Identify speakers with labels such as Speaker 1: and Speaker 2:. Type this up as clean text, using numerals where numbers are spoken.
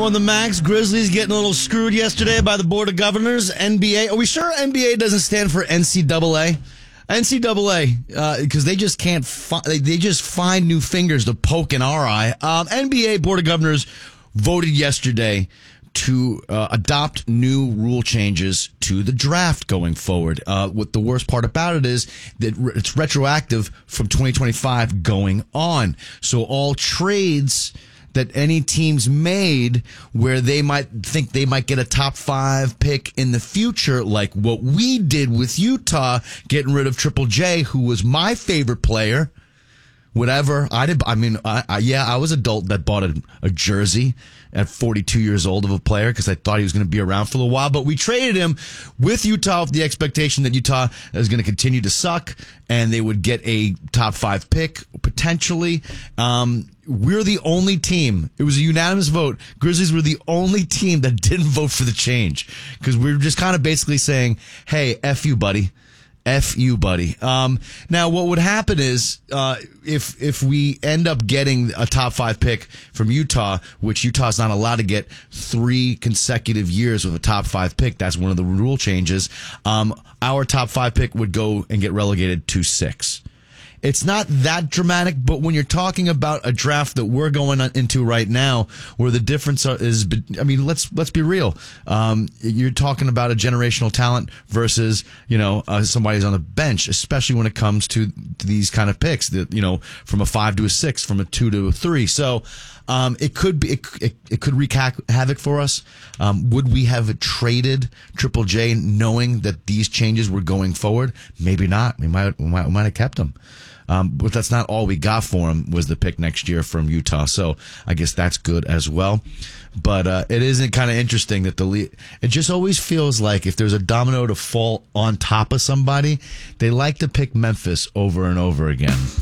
Speaker 1: On the Max, Grizzlies getting a little screwed yesterday by the Board of Governors. NBA, are we sure NBA doesn't stand for NCAA? NCAA, because they just can't they just find new fingers to poke in our eye. NBA Board of Governors voted yesterday to adopt new rule changes to the draft going forward. What the worst part about it is that it's retroactive from 2025 going on. So all trades that any teams made where they might think they might get a top 5 pick in the future, like what we did with Utah, getting rid of Triple J, who was my favorite player. Whatever. I was adult that bought a jersey at 42 years old of a player because I thought he was going to be around for a little while. But we traded him with Utah with the expectation that Utah is going to continue to suck and they would get a top 5 pick potentially. We're the only team. It was a unanimous vote. Grizzlies were the only team that didn't vote for the change because we were just kind of basically saying, hey, F you, buddy. F you, buddy. Now, what would happen is if we end up getting a top 5 pick from Utah, which Utah's not allowed to get 3 consecutive years with a top 5 pick, that's one of the rule changes, our top 5 pick would go and get relegated to 6. It's not that dramatic, but when you're talking about a draft that we're going into right now, where the difference is, I mean, let's be real. You're talking about a generational talent versus, somebody who's on the bench, especially when it comes to these kind of picks that, from a 5 to a 6, from a 2 to a 3. So, it could wreak havoc for us. Would we have traded Triple J knowing that these changes were going forward? Maybe not. We might have kept him. But that's not all we got for him was the pick next year from Utah. So I guess that's good as well. But it isn't kind of interesting that it just always feels like if there's a domino to fall on top of somebody, they like to pick Memphis over and over again.